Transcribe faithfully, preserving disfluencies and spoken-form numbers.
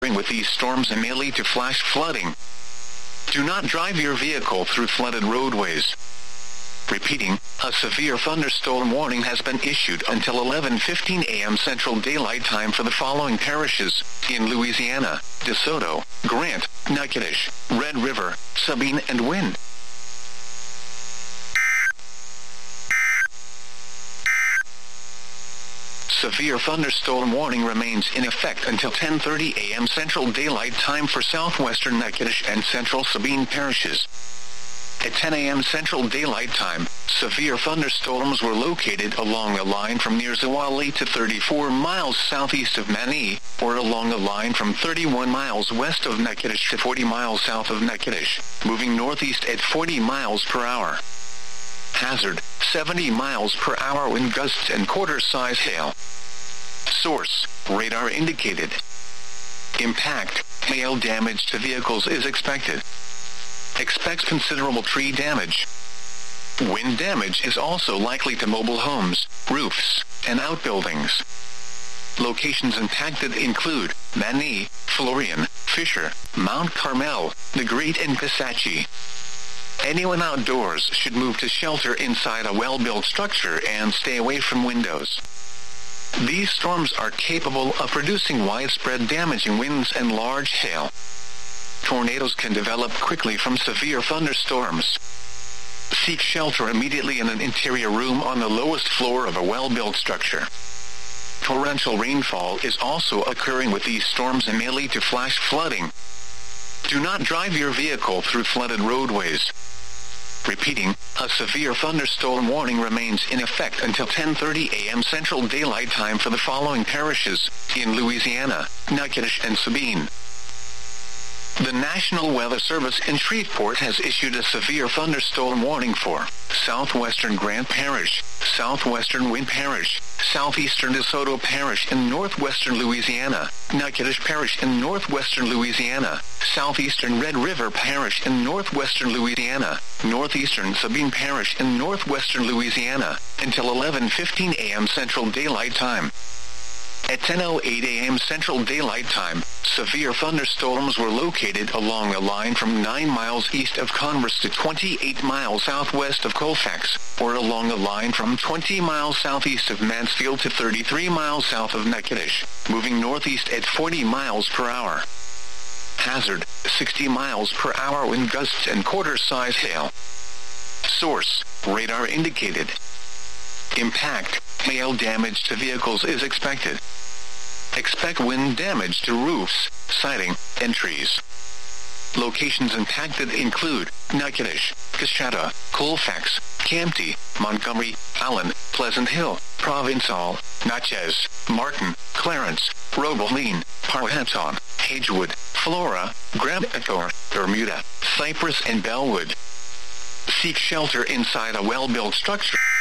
occurring with these storms and may lead to flash flooding. Do not drive your vehicle through flooded roadways. Repeating, a severe thunderstorm warning has been issued until eleven fifteen a m Central Daylight Time for the following parishes in Louisiana: DeSoto, Grant, Natchitoches, Red River, Sabine, and Wynne. Severe thunderstorm warning remains in effect until ten thirty a m Central Daylight Time for southwestern Natchitoches and central Sabine parishes. At ten a m Central Daylight Time, severe thunderstorms were located along a line from near Zwolle to thirty-four miles southeast of Manille, or along a line from thirty-one miles west of Natchitoches to forty miles south of Natchitoches, moving northeast at forty miles per hour. Hazard, seventy miles per hour wind gusts and quarter-size hail. Source, radar indicated. Impact, hail damage to vehicles is expected. Expects considerable tree damage. Wind damage is also likely to mobile homes, roofs, and outbuildings. Locations impacted include Manille, Florian, Fisher, Mount Carmel, the Great, and Kisatchie. Anyone outdoors should move to shelter inside a well-built structure and stay away from windows. These storms are capable of producing widespread damaging winds and large hail. Tornadoes can develop quickly from severe thunderstorms. Seek shelter immediately in an interior room on the lowest floor of a well-built structure. Torrential rainfall is also occurring with these storms and may lead to flash flooding. Do not drive your vehicle through flooded roadways. Repeating, a severe thunderstorm warning remains in effect until ten thirty a m Central Daylight Time for the following parishes in Louisiana, Natchitoches, and Sabine. The National Weather Service in Shreveport has issued a severe thunderstorm warning for southwestern Grant Parish, southwestern Wynne Parish, southeastern DeSoto Parish in northwestern Louisiana, Natchitoches Parish in northwestern Louisiana, southeastern Red River Parish in northwestern Louisiana, northeastern Sabine Parish in northwestern Louisiana, until eleven fifteen a m Central Daylight Time. At ten oh eight a m Central Daylight Time, severe thunderstorms were located along a line from nine miles east of Converse to twenty-eight miles southwest of Colfax, or along a line from twenty miles southeast of Mansfield to thirty-three miles south of Natchitoches, moving northeast at forty miles per hour. Hazard, sixty miles per hour wind gusts and quarter-size hail. Source, radar indicated. Impact, hail damage to vehicles is expected. Expect wind damage to roofs, siding, and trees. Locations impacted include Natchitoches, Coushatta, Colfax, Campti, Montgomery, Allen, Pleasant Hill, Provençal, Natchez, Martin, Clarence, Robeline, Powhatan, Hagewood, Flora, Grand Ecore, Bermuda, Cypress, and Bellwood. Seek shelter inside a well-built structure.